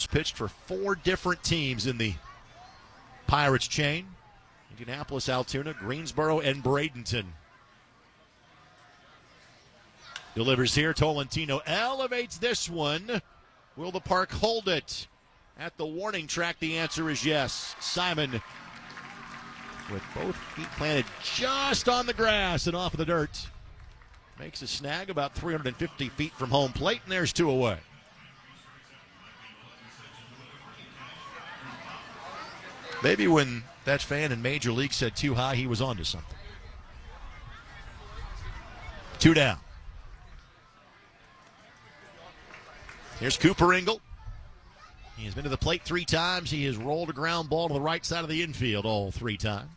pitched for 4 different teams in the Pirates chain. Indianapolis, Altoona, Greensboro, and Bradenton. Delivers here. Tolentino elevates this one. Will the park hold it? At the warning track, the answer is yes. Simon with both feet planted just on the grass and off of the dirt. Makes a snag about 350 feet from home plate, and there's 2 away. Maybe when that fan in Major League said too high, he was onto something. 2 down. Here's Cooper Ingle. He has been to the plate 3 times. He has rolled a ground ball to the right side of the infield all 3 times.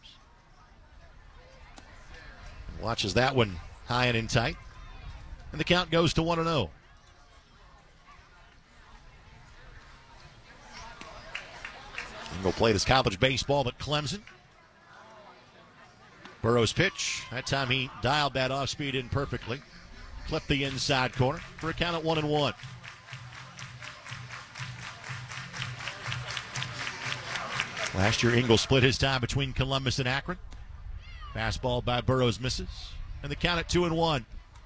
Watches that one high and in tight. And the count goes to 1-0. Ingle played his college baseball at Clemson. Burrows' pitch. That time he dialed that off speed in perfectly. Clipped the inside corner for a count at 1-1. Last year, Ingle split his time between Columbus and Akron. Fastball by Burrows misses. And the count at 2-1.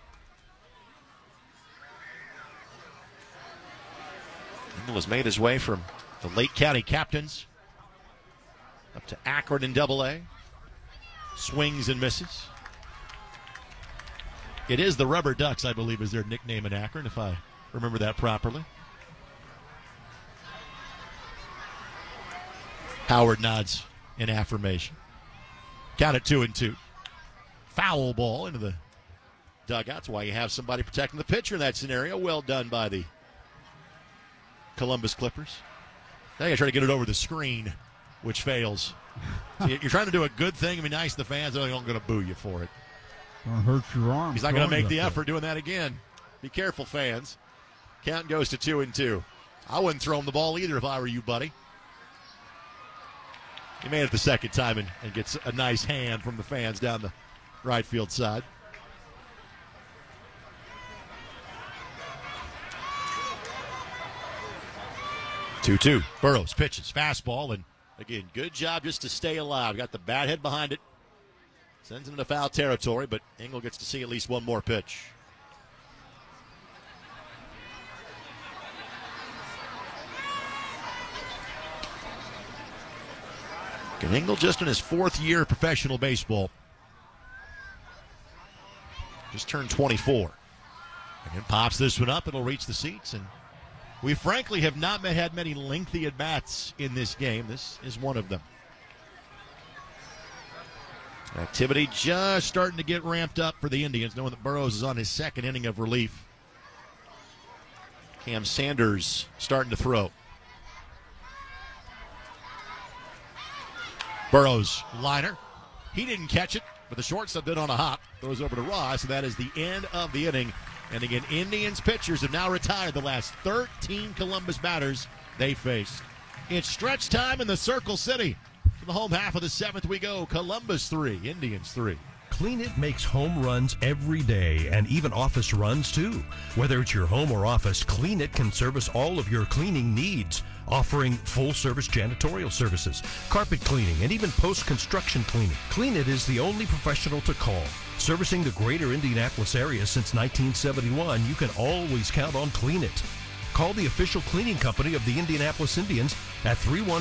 Ingle has made his way from the Lake County Captains up to Akron in Double-A. Swings and misses. It is the Rubber Ducks, I believe, is their nickname in Akron, if I remember that properly. Howard nods in affirmation. Count at 2-2. Foul ball into the dugout. That's why you have somebody protecting the pitcher in that scenario. Well done by the Columbus Clippers. Now you try to get it over the screen, which fails. So you're trying to do a good thing and be nice to the fans. They're not going to boo you for it. Don't hurt your arm. He's not going to make the effort doing that again. Be careful, fans. Count goes to 2-2. I wouldn't throw him the ball either if I were you, buddy. He made it the second time and gets a nice hand from the fans down the right field side. Two. Burrows pitches. Fastball. And, again, good job just to stay alive. Got the bat head behind it. Sends him into foul territory, but Ingle gets to see at least one more pitch. Ingle just in his 4th year of professional baseball. Just turned 24. And pops this one up. It'll reach the seats. And we frankly have not had many lengthy at-bats in this game. This is one of them. Activity just starting to get ramped up for the Indians, knowing that Burrows is on his 2nd inning of relief. Cam Sanders starting to throw. Burrows liner. He didn't catch it, but the shortstop did on a hop. Throws over to Ross, and that is the end of the inning. And again, Indians pitchers have now retired the last 13 Columbus batters they faced. It's stretch time in the Circle City. To the home half of the 7th we go. Columbus 3, Indians 3. Clean It makes home runs every day and even office runs too. Whether it's your home or office, Clean It can service all of your cleaning needs, offering full-service janitorial services, carpet cleaning, and even post-construction cleaning. Clean It is the only professional to call. Servicing the greater Indianapolis area since 1971, you can always count on Clean It. Call the official cleaning company of the Indianapolis Indians at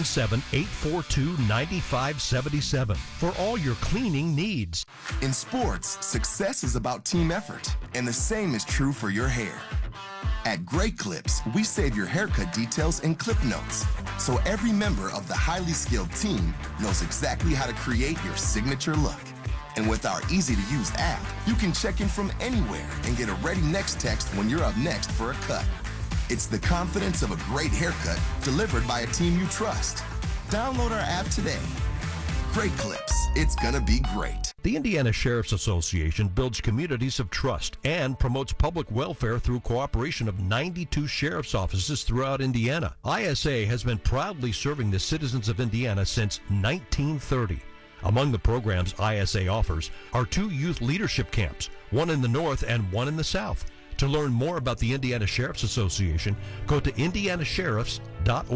317-842-9577 for all your cleaning needs. In sports, success is about team effort, and the same is true for your hair. At Great Clips, we save your haircut details in clip notes, so every member of the highly skilled team knows exactly how to create your signature look. And with our easy-to-use app, you can check in from anywhere and get a ready next text when you're up next for a cut. It's the confidence of a great haircut delivered by a team you trust. Download our app today. Great Clips. It's gonna be great. The Indiana Sheriff's Association builds communities of trust and promotes public welfare through cooperation of 92 sheriff's offices throughout Indiana. ISA has been proudly serving the citizens of Indiana since 1930. Among the programs ISA offers are 2 youth leadership camps, one in the north and one in the south. To learn more about the Indiana Sheriff's Association, go to indianasheriffs.org.